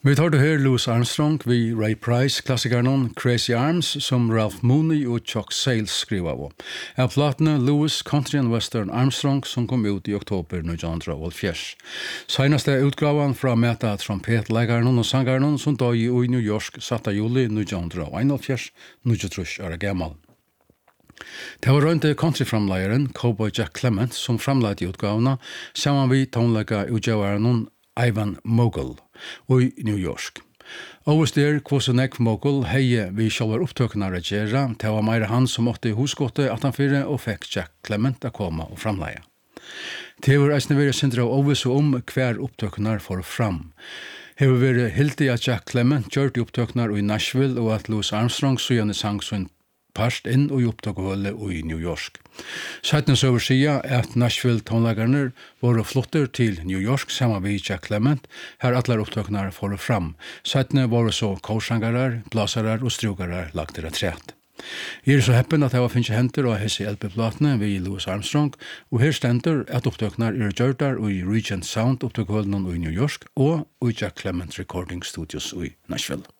Vi tar det her Louis Armstrong vi Ray Price, klassikeren Crazy Arms, som Ralph Mooney og Chuck Sales skriver av. Av platene Louis Country and Western Armstrong som kom ut i oktober 1984. Seneste utgaven fra Meta trompetleggeren og sangeren som døg i New York 7. juli 1981, 93 år gammel. Det var rundt countryframleieren Cowboy Jack Clement som framleide utgavene sammen vi tonlegger utgjøveren Ivan Mogul i New York. Overst der Kvosenek Mogul heie vi sjálvar upptøkene å gjøre, det var mer han som måtte huskåtte at han fyrir og fikk Jack Clement å komme og framleie. Det var eisne vært sindra overse hver upptøkene for fram. Hever vært hildig at Jack Clement gjør upptøkene i Nashville og at Louis Armstrong søgjende sang sin parst inn og opptøkehullet i New York. Seiten søver sida at Nashville tonleggerne var flotter til New York sammen med Jack Clement, her alle opptøkene for fram. Seiten var så korsangarer, blasarar og strugarar lagt det træt. Jeg så heppen at jeg var finnes henter og hesse LP-platene ved Louis Armstrong, og her stender at opptøkene gjørtar i Regent Sound opptøkehullet i New York og i Jack Clement Recording Studios i Nashville.